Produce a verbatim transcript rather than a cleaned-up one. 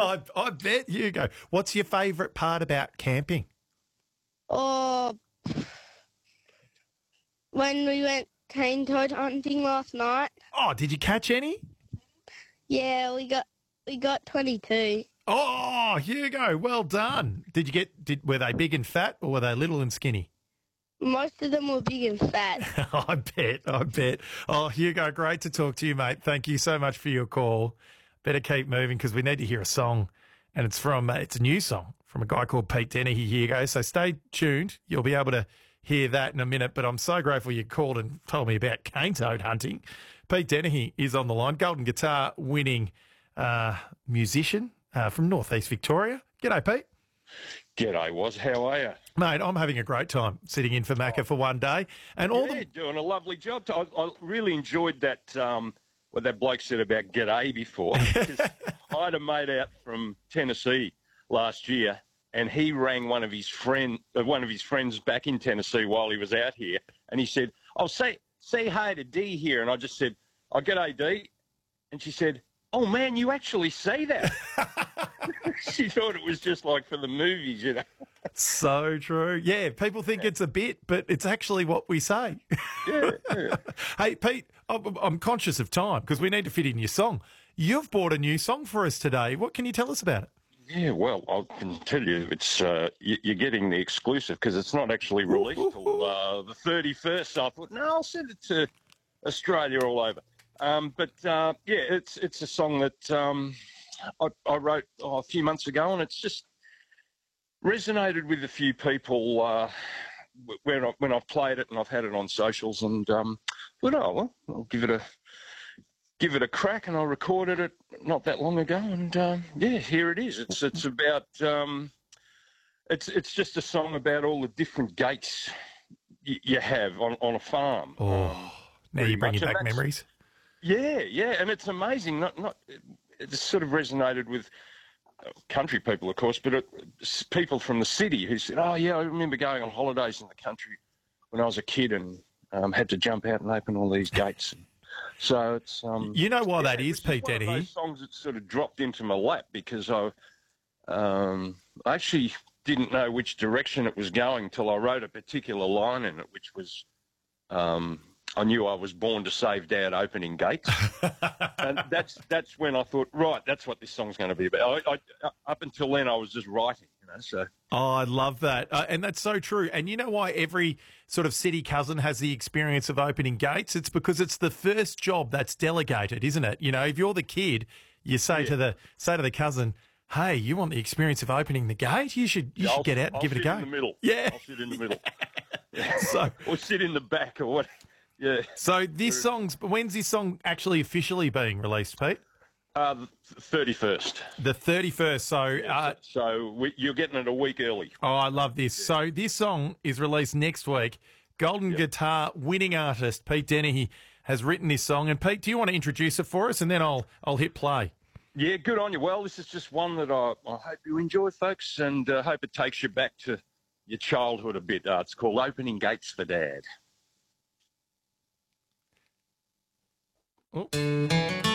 I, I bet you go. What's your favourite part about camping? Oh, when we went cane toad hunting last night. Oh, did you catch any? Yeah, we got we got twenty-two. Oh, here you go. Well done. Did you get? Did were they big and fat, or were they little and skinny? Most of them were big and fat. I bet. I bet. Oh, Hugo, great to talk to you, mate. Thank you so much for your call. Better keep moving because we need to hear a song, and it's from uh, it's a new song from a guy called Pete Dennehy. Hugo, so stay tuned. You'll be able to hear that in a minute. But I'm so grateful you called and told me about cane toad hunting. Pete Dennehy is on the line. Golden Guitar winning uh, musician uh, from Northeast Victoria. G'day, Pete. G'day, Was. How are you? Mate, I'm having a great time sitting in for Macca for one day. And all yeah, the... doing a lovely job. I, I really enjoyed that, um, what that bloke said about g'day before. Because I had a mate out from Tennessee last year, and he rang one of his friend, uh, one of his friends back in Tennessee while he was out here, and he said, "Oh, say say hi to Dee here," and I just said, "Oh, g'day, Dee," and she said, "Oh man, you actually say that." She thought it was just like for the movies, you know. So true. Yeah, people think yeah. it's a bit, but it's actually what we say. Yeah. yeah. Hey, Pete, I'm, I'm conscious of time because we need to fit in your song. You've bought a new song for us today. What can you tell us about it? Yeah, well, I can tell you it's uh, you, you're getting the exclusive because it's not actually released till uh, the thirty-first. So I thought, no, I'll send it to Australia all over. Um, but uh, yeah, it's it's a song that um, I, I wrote oh, a few months ago, and it's just resonated with a few people uh, when I, when I've played it and I've had it on socials, and um, thought, oh well, I'll give it a give it a crack, and I recorded it not that long ago, and um, yeah, here it is. It's it's about um, it's it's just a song about all the different gates y- you have on, on a farm. Oh, um, now you're bringing back memories. Yeah, yeah, and it's amazing. Not not it, it's sort of resonated with country people, of course, but it, people from the city who said, "Oh yeah, I remember going on holidays in the country when I was a kid and um, had to jump out and open all these gates." So it's um, you know why yeah, that is, Pete Dennehy. Those songs that sort of dropped into my lap because I um, I actually didn't know which direction it was going till I wrote a particular line in it, which was um, I knew I was born to save Dad opening gates, and that's that's when I thought, right, that's what this song's going to be about. I, I, up until then, I was just writing, you know. So oh, I love that, uh, and that's so true. And you know why every sort of city cousin has the experience of opening gates? It's because it's the first job that's delegated, isn't it? You know, if you're the kid, you say yeah. to the say to the cousin, "Hey, you want the experience of opening the gate? You should you yeah, should I'll, get out and I'll give it a sit go." In the middle, yeah, I'll sit in the middle, yeah. so or sit in the back or what. Yeah. So this song's when's this song actually officially being released, Pete? Uh, the thirty-first. The thirty-first. So, yeah, uh, so we, you're getting it a week early. Oh, I love this. Yeah. So this song is released next week. Golden yep. Guitar winning artist Pete Dennehy has written this song. And Pete, do you want to introduce it for us, and then I'll I'll hit play. Yeah, good on you. Well, this is just one that I, I hope you enjoy, folks, and I uh, hope it takes you back to your childhood a bit. Uh, it's called Opening Gates for Dad. Oh.